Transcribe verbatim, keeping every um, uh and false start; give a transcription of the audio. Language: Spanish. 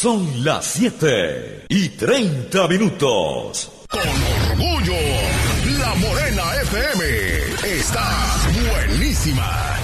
Son las siete y treinta minutos. Con orgullo, La Morena F M está buenísima.